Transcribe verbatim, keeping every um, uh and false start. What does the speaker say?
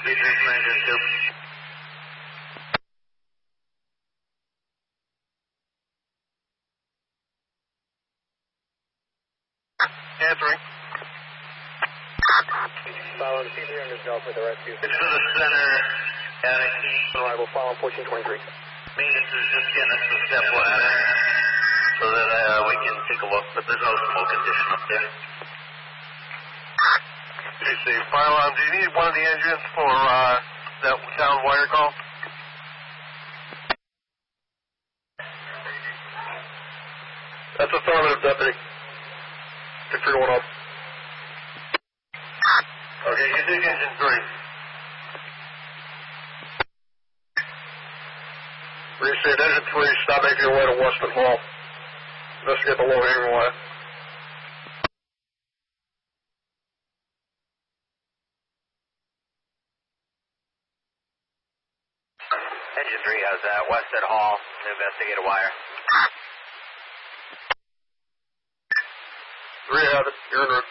Speed three from engine two. Answering. Follow the C three hundred Delta for the rescue. It's to the center, attic heat. Arrival, follow fourteen twenty-three. Maintenance is just getting us to step ladder so that uh, we can take a look, but there's no smoke condition up there. J C, fire alarm, do you need one of the engines for uh, that down wire call? That's affirmative, deputy. Six three one up. Okay, you dig engine three. Restate engine three, stop making your way to Weston Hall. Investigate the low hanging wire. Engine three has that. Weston Hall to investigate a wire. Three have it. You're in route.